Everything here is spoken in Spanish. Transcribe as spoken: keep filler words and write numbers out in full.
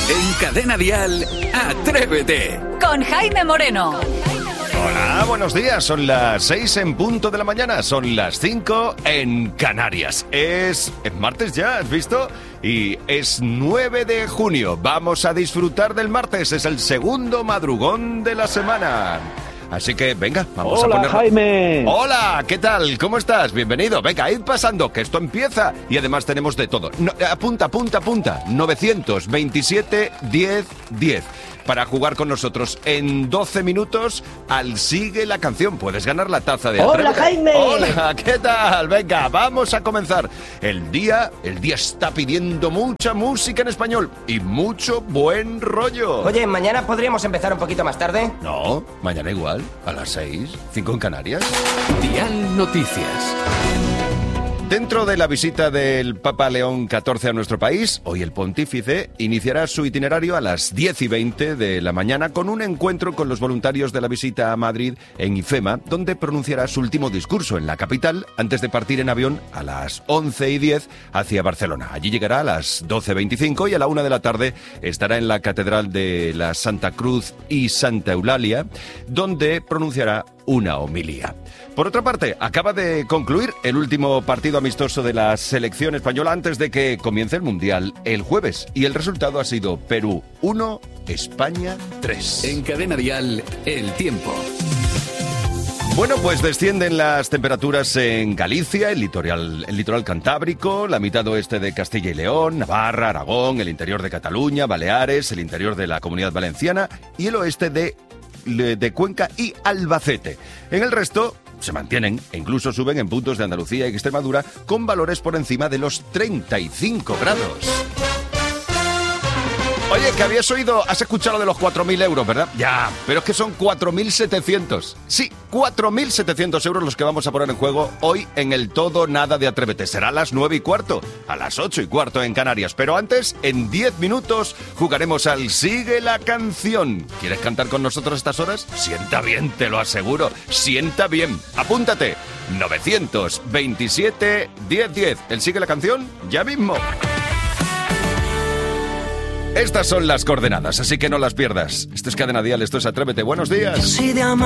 En Cadena Dial, Atrévete. Con Jaime Moreno. Hola, buenos días. Son las seis en punto de la mañana. Son las cinco en Canarias. Es, es martes ya, ¿has visto? Y es nueve de junio. Vamos a disfrutar del martes. Es el segundo madrugón de la semana. Así que, venga, vamos Hola, a poner... Jaime. Hola, ¿qué tal? ¿Cómo estás? Bienvenido. Venga, id pasando, que esto empieza. Y además tenemos de todo. No, apunta, apunta, apunta. novecientos veintisiete diez diez. Para jugar con nosotros en doce minutos al Sigue la Canción. Puedes ganar la taza de Atrévete. ¡Hola, Jaime! Hola, ¿qué tal? Venga, vamos a comenzar. El día, el día está pidiendo mucha música en español y mucho buen rollo. Oye, ¿mañana podríamos empezar un poquito más tarde? No, mañana igual, a las seis, cinco en Canarias. Dial Noticias. Dentro de la visita del Papa León catorce a nuestro país, hoy el pontífice iniciará su itinerario a las diez y veinte de la mañana con un encuentro con los voluntarios de la visita a Madrid en IFEMA, donde pronunciará su último discurso en la capital antes de partir en avión a las once y diez hacia Barcelona. Allí llegará a las doce veinticinco y a la una de la tarde estará en la Catedral de la Santa Cruz y Santa Eulalia, donde pronunciará una homilía. Por otra parte, acaba de concluir el último partido amistoso de la selección española antes de que comience el Mundial el jueves. Y el resultado ha sido Perú uno, España tres. En Cadena Dial, el tiempo. Bueno, pues descienden las temperaturas en Galicia, el litoral, el litoral cantábrico, la mitad oeste de Castilla y León, Navarra, Aragón, el interior de Cataluña, Baleares, el interior de la Comunidad Valenciana y el oeste de, de Cuenca y Albacete. En el resto se mantienen e incluso suben en puntos de Andalucía y Extremadura con valores por encima de los treinta y cinco grados. Oye, que habías oído, has escuchado lo de los cuatro mil euros, ¿verdad? Ya, pero es que son cuatro mil setecientos. Sí, cuatro mil setecientos euros los que vamos a poner en juego hoy en el Todo Nada de Atrévete. Será a las nueve y cuarto, a las ocho y cuarto en Canarias. Pero antes, en diez minutos, jugaremos al Sigue la Canción. ¿Quieres cantar con nosotros a estas horas? Sienta bien, te lo aseguro. Sienta bien. Apúntate. novecientos veintisiete diez diez. El Sigue la Canción ya mismo. Estas son las coordenadas, así que no las pierdas. Esto es Cadena Dial, esto es Atrévete. Buenos días.